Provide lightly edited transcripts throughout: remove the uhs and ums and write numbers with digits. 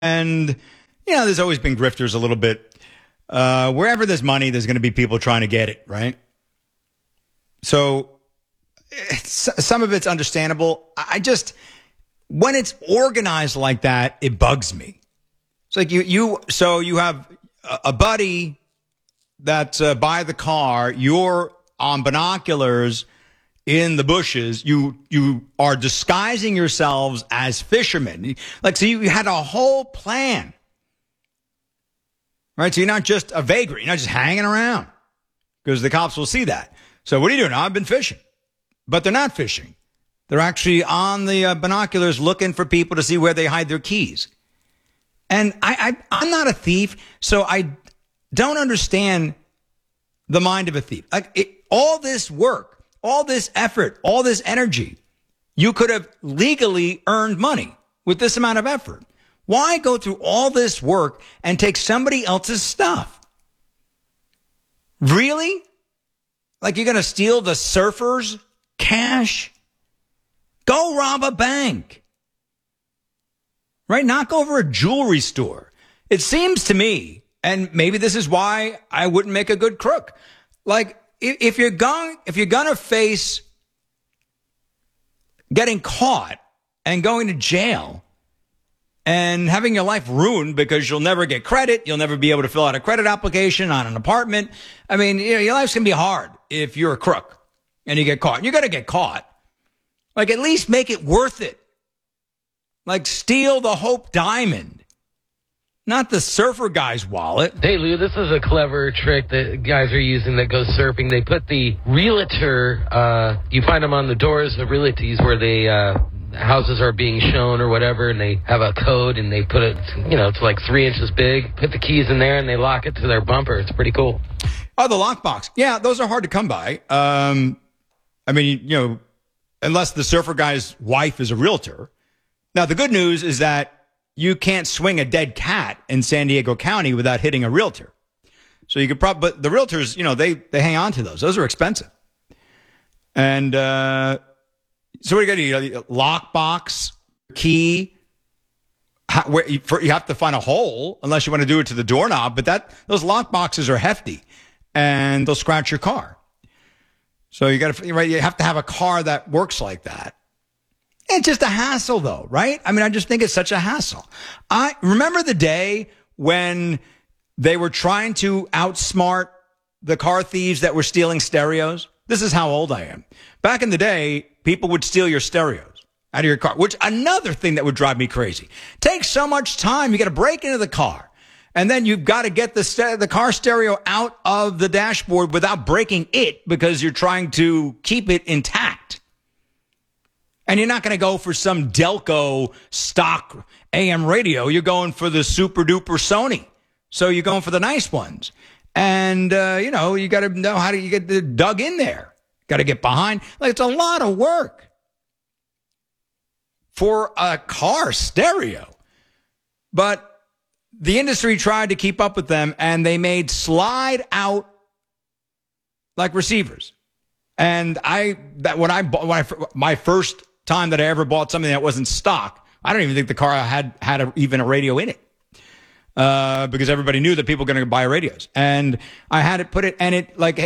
And, there's always been grifters a little bit. Wherever there's money, there's going to be people trying to get it, right? So some of it's understandable. When it's organized like that, it bugs me. It's like you have a buddy that's by the car, you're on binoculars in the bushes, you are disguising yourselves as fishermen. So you had a whole plan. Right? So you're not just a vagrant. You're not just hanging around because the cops will see that. So what are you doing? I've been fishing. But they're not fishing. They're actually on the binoculars looking for people to see where they hide their keys. And I'm not a thief, so I don't understand the mind of a thief. All this work, all this effort, all this energy, you could have legally earned money with this amount of effort. Why go through all this work and take somebody else's stuff? Really? Like you're going to steal the surfers' cash? Go rob a bank. Right? Knock over a jewelry store. It seems to me, and maybe this is why I wouldn't make a good crook. If you're going to face getting caught and going to jail and having your life ruined because you'll never get credit, you'll never be able to fill out a credit application on an apartment. I mean, your life's going to be hard if you're a crook and you get caught. You're going to get caught. At least make it worth it. Steal the Hope Diamond, not the surfer guy's wallet. Hey, Lou, this is a clever trick that guys are using that goes surfing. They put the realtor, you find them on the doors of realties where they, houses are being shown or whatever, and they have a code and they put it, it's like 3 inches big, put the keys in there and they lock it to their bumper. It's pretty cool. Oh, the lockbox. Yeah, those are hard to come by. Unless the surfer guy's wife is a realtor. Now, the good news is that you can't swing a dead cat in San Diego County without hitting a realtor. So you could probably, but the realtors, they hang on to those. Those are expensive. And, so what are you going to do? Lockbox, key. You have to find a hole unless you want to do it to the doorknob. But those lockboxes are hefty, and they'll scratch your car. So you have to have a car that works like that. It's just a hassle, though, right? I just think it's such a hassle. I remember the day when they were trying to outsmart the car thieves that were stealing stereos. This is how old I am. Back in the day, people would steal your stereos out of your car, which another thing that would drive me crazy. Takes so much time. You got to break into the car, and then you've got to get the car stereo out of the dashboard without breaking it because you're trying to keep it intact. And you're not going to go for some Delco stock AM radio. You're going for the super duper Sony. So you're going for the nice ones. And, you got to know how to get dug in there. Got to get behind. It's a lot of work for a car stereo. But the industry tried to keep up with them, and they made slide out receivers. And my first time that I ever bought something that wasn't stock, I don't even think the car had even a radio in it. Because everybody knew that people were going to buy radios, and I had it put it, and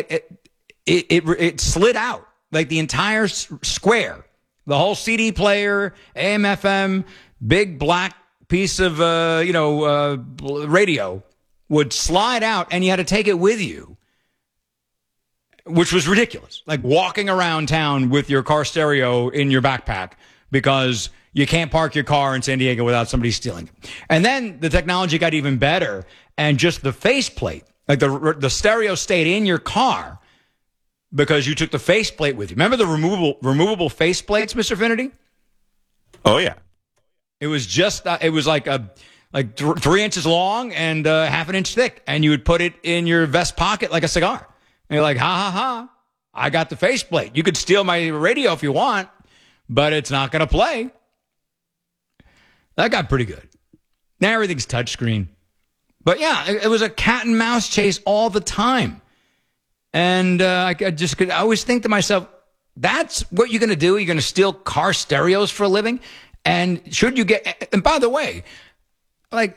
it slid out the entire square, the whole CD player, AM, FM, big black piece of radio would slide out, and you had to take it with you, which was ridiculous. Walking around town with your car stereo in your backpack because you can't park your car in San Diego without somebody stealing it. And then the technology got even better, and just the faceplate, the stereo stayed in your car because you took the faceplate with you. Remember the removable faceplates, Mr. Finity? Oh yeah. It was just it was 3 inches long and half an inch thick, and you would put it in your vest pocket like a cigar. And you're like, ha ha ha! I got the faceplate. You could steal my radio if you want, but it's not going to play. That got pretty good. Now everything's touchscreen. But yeah, it was a cat and mouse chase all the time. And I always think to myself, that's what you're going to do? You're going to steal car stereos for a living? And and by the way, Like,